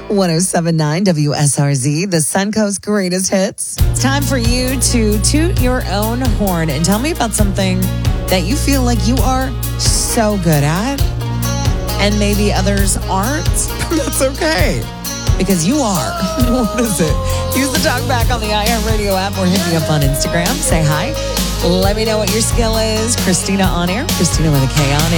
1079 WSRZ, the Suncoast greatest hits. It's time for you to toot your own horn and tell me about something that you feel like you are so good at and maybe others aren't. That's okay, because you are. What is it? Use the talk back on the iHeartRadio app or hit me up on Instagram. Say hi. Let me know what your skill is. Christina on air. Christina with a K on air.